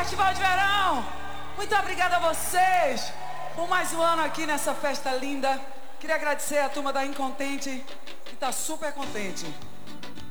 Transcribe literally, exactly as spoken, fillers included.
Festival de Verão. Muito obrigada a vocês por mais um ano aqui nessa festa linda. Queria agradecer a turma da Incontente, que está super contente.